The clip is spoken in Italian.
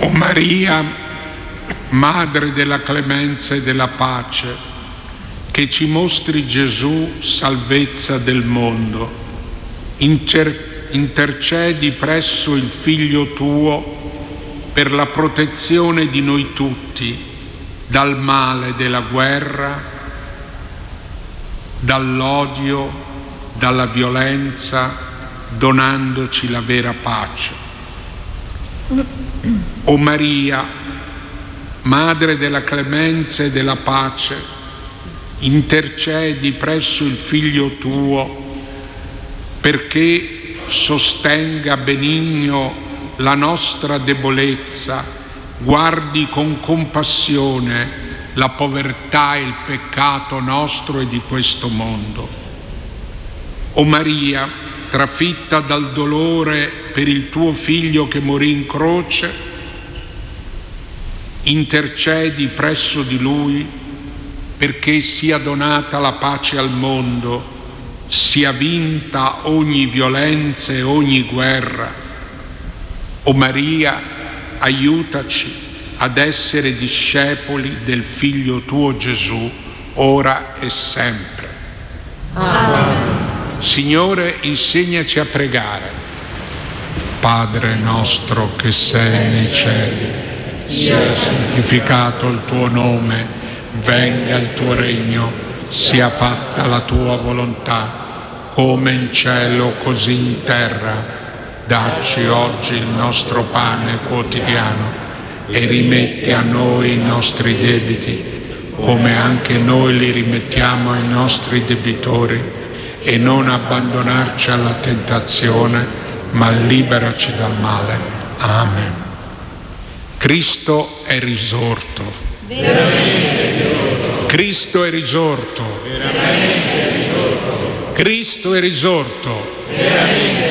O Maria, Madre della clemenza e della pace, che ci mostri Gesù, salvezza del mondo, intercedi presso il Figlio tuo per la protezione di noi tutti dal male della guerra, dall'odio, dalla violenza, donandoci la vera pace. O Maria, Madre della clemenza e della pace, intercedi presso il Figlio tuo perché sostenga benigno la nostra debolezza, guardi con compassione la povertà e il peccato nostro e di questo mondo. O Maria, trafitta dal dolore per il tuo Figlio che morì in croce, intercedi presso di Lui perché sia donata la pace al mondo, sia vinta ogni violenza e ogni guerra. O Maria, aiutaci ad essere discepoli del Figlio tuo Gesù, ora e sempre. Amen. Signore, insegnaci a pregare. Padre nostro che sei nei cieli, sia santificato il tuo nome, venga il tuo regno, sia fatta la tua volontà, come in cielo così in terra. Dacci oggi il nostro pane quotidiano e rimetti a noi i nostri debiti, come anche noi li rimettiamo ai nostri debitori, e non abbandonarci alla tentazione, ma liberaci dal male. Amen. Cristo è risorto. Cristo è risorto. Cristo è risorto.